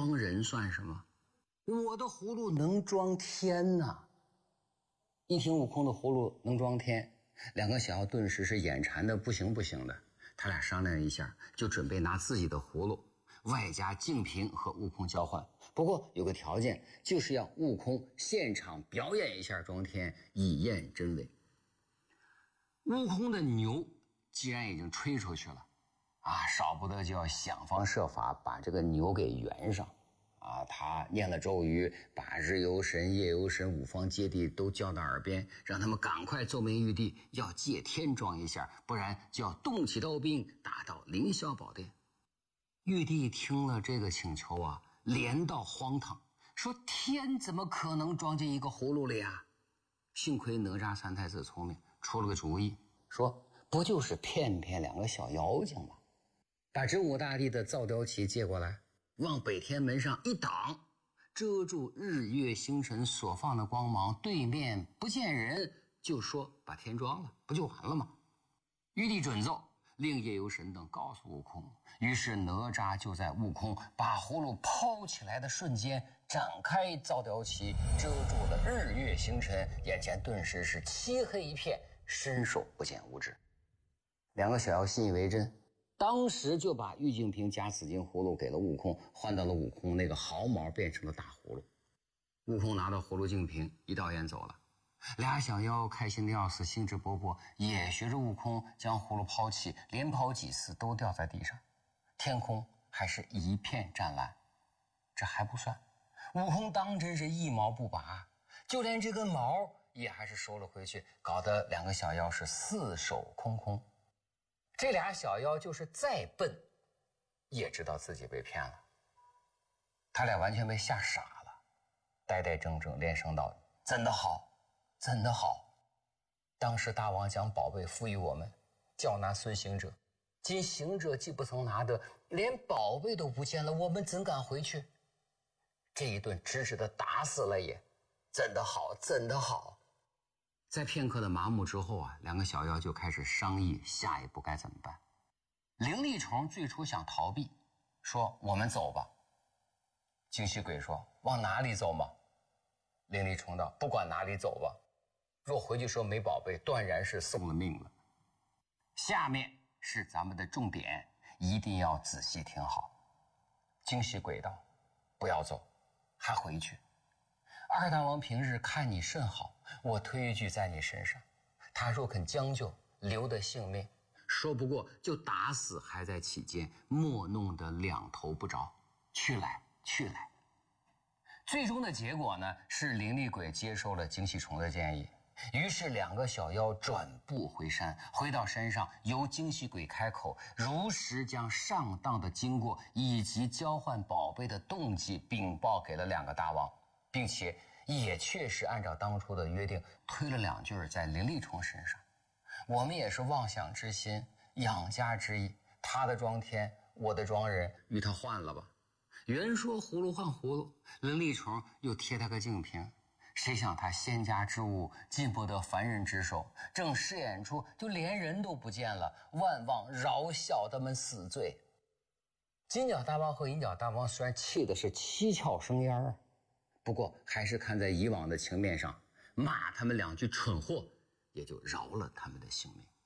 装人算什么？我的葫芦能装天呐！一听悟空的葫芦能装天，两个小妖顿时是眼馋的不行不行的。他俩商量一下，就准备拿自己的葫芦外加净瓶和悟空交换。不过有个条件，就是要悟空现场表演一下装天，以验真伪。悟空的牛既然已经吹出去了少不得就要想方设法把这个牛给圆上他念了咒语，把日游神、夜游神、五方揭谛都叫到耳边，让他们赶快奏明玉帝，要借天装一下，不然就要动起刀兵打到凌霄宝殿。玉帝听了这个请求连道荒唐，说天怎么可能装进一个葫芦里啊？幸亏哪吒三太子聪明，出了个主意，说不就是骗骗两个小妖精吗？把真武大帝的造雕旗借过来，往北天门上一挡，遮住日月星辰所放的光芒，对面不见人，就说把天装了，不就完了吗？玉帝准奏，令夜游神等告诉悟空。于是哪吒就在悟空把葫芦抛起来的瞬间，展开造雕旗，遮住了日月星辰，眼前顿时是漆黑一片，伸手不见五指。两个小妖信以为真，当时就把玉净瓶加紫金葫芦给了悟空，换到了悟空那个毫毛变成了大葫芦。悟空拿到葫芦净瓶，一道烟走了。俩小妖开心的要死，兴致勃勃，也学着悟空将葫芦抛弃，连抛几次都掉在地上。天空还是一片湛蓝。这还不算，悟空当真是一毛不拔，就连这根毛也还是收了回去，搞得两个小妖是四手空空。这俩小妖就是再笨，也知道自己被骗了。他俩完全被吓傻了，呆呆怔怔，连声道：怎的好，怎的好！当时大王将宝贝赋予我们，叫拿孙行者，今行者既不曾拿得，连宝贝都不见了，我们怎敢回去？这一顿直直的打死了也，怎的好，怎的好！在片刻的麻木之后两个小妖就开始商议下一步该怎么办。灵力虫最初想逃避，说我们走吧。惊喜鬼说往哪里走嘛？灵力虫道不管哪里走吧，若回去说没宝贝，断然是送了命了。下面是咱们的重点，一定要仔细听好。惊喜鬼道不要走，还回去。二大王平日看你甚好，我推一句在你身上，他若肯将就，留得性命，说不过就打死还在其间，莫弄得两头不着。去来去来。最终的结果呢，是灵力鬼接受了惊喜虫的建议，于是两个小妖转步回山，回到山上，由惊喜鬼开口，如实将上当的经过以及交换宝贝的动机禀报给了两个大王，并且也确实按照当初的约定推了两句在灵力虫身上。我们也是妄想之心，养家之意，他的装天，我的装人，与他换了吧。原说葫芦换葫芦，灵力虫又贴他个净瓶，谁想他仙家之物进不得凡人之手，正饰演出就连人都不见了，万望饶小的们死罪。金角大王和银角大王虽然气的是七窍生烟不过还是看在以往的情面上，骂他们两句蠢货，也就饶了他们的性命。